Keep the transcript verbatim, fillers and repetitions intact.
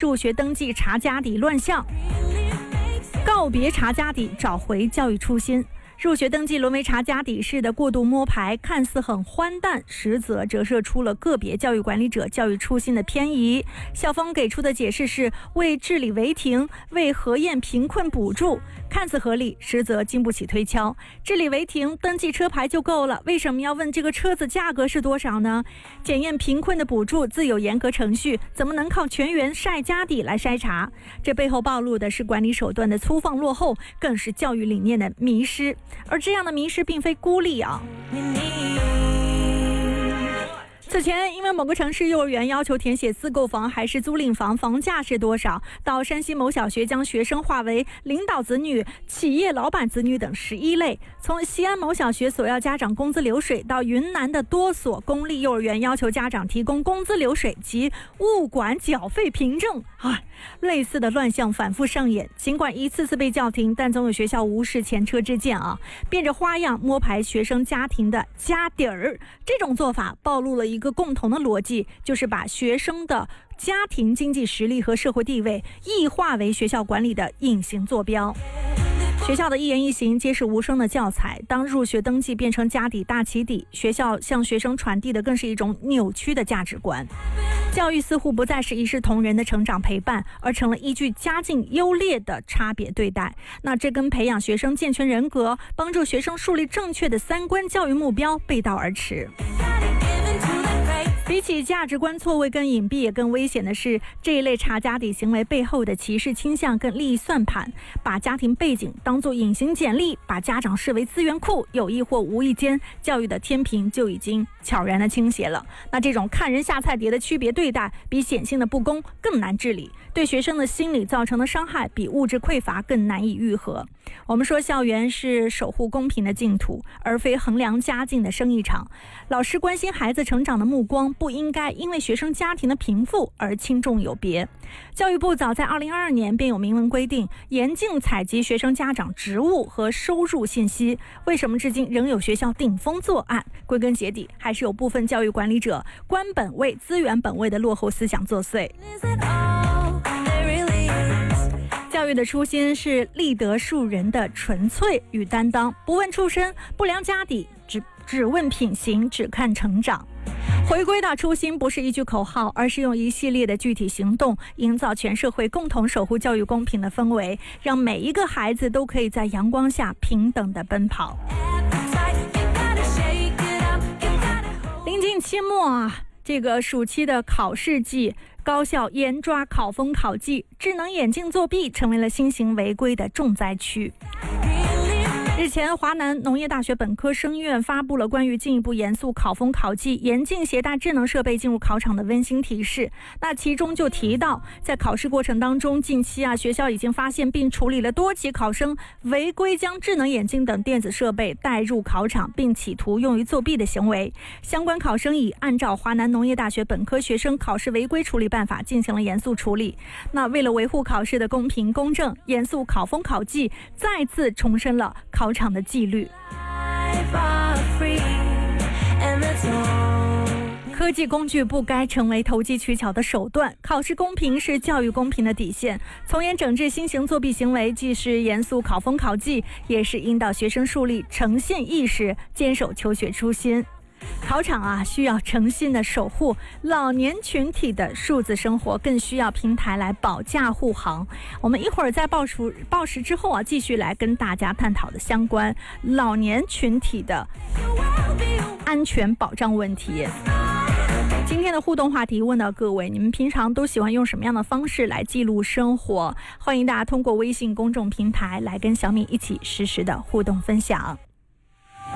入学登记查家底乱象，告别查家底，找回教育初心。入学登记沦为查家底式的过度摸排，看似很荒诞，实则折射出了个别教育管理者教育初心的偏移。校方给出的解释是为治理违停，为核验贫困补助，看似合理，实则经不起推敲。治理违停，登记车牌就够了，为什么要问这个车子价格是多少呢？检验贫困的补助自有严格程序，怎么能靠全员晒家底来筛查？这背后暴露的是管理手段的粗放落后，更是教育理念的迷失。而这样的迷失并非孤立啊。此前因为某个城市幼儿园要求填写自购房还是租赁房，房价是多少，到山西某小学将学生划为领导子女、企业老板子女等十一类，从西安某小学索要家长工资流水，到云南的多所公立幼儿园要求家长提供工资流水及物管缴费凭证啊，类似的乱象反复上演。尽管一次次被叫停，但总有学校无视前车之鉴啊，变着花样摸排学生家庭的家底儿。这种做法暴露了一个共同的逻辑，就是把学生的家庭经济实力和社会地位异化为学校管理的隐形坐标。学校的一言一行皆是无声的教材，当入学登记变成家底大起底，学校向学生传递的更是一种扭曲的价值观。教育似乎不再是一视同仁的成长陪伴，而成了依据家境优劣的差别对待。那这跟培养学生健全人格，帮助学生树立正确的三观教育目标背道而驰。比起价值观错位更隐蔽也更危险的是，这一类查家底行为背后的歧视倾向跟利益算盘，把家庭背景当作隐形简历，把家长视为资源库，有意或无意间，教育的天平就已经悄然的倾斜了。那这种看人下菜碟的区别对待，比显性的不公更难治理，对学生的心理造成的伤害比物质匮乏更难以愈合。我们说校园是守护公平的净土，而非衡量家境的生意场。老师关心孩子成长的目光不应该因为学生家庭的贫富而轻重有别。教育部早在二零二二年便有明文规定，严禁采集学生家长职务和收入信息。为什么至今仍有学校顶风作案？归根结底，还是有部分教育管理者官本位、资源本位的落后思想作祟。教育的初心是立德树人的纯粹与担当，不问出身，不量家底，只只问品行，只看成长。回归到初心，不是一句口号，而是用一系列的具体行动，营造全社会共同守护教育公平的氛围，让每一个孩子都可以在阳光下平等的奔跑。临近期末啊，这个暑期的考试季，高校严抓考风考纪，智能眼镜作弊成为了新型违规的重灾区。日前，华南农业大学本科生院发布了关于进一步严肃考风考纪、严禁携带智能设备进入考场的温馨提示。那其中就提到，在考试过程当中，近期啊，学校已经发现并处理了多起考生违规将智能眼镜等电子设备带入考场，并企图用于作弊的行为。相关考生已按照华南农业大学本科学生考试违规处理办法进行了严肃处理。那为了维护考试的公平公正，严肃考风考纪再次重申了考场的纪律。科技工具不该成为投机取巧的手段，考试公平是教育公平的底线。从严整治新型作弊行为，既是严肃考风考纪，也是引导学生树立诚信意识，坚守求学初心。考场啊，需要诚信的守护老年群体的数字生活，更需要平台来保驾护航。我们一会儿在报时报时之后啊，继续来跟大家探讨的相关老年群体的安全保障问题。今天的互动话题问到各位，你们平常都喜欢用什么样的方式来记录生活？欢迎大家通过微信公众平台来跟小米一起实时的互动分享。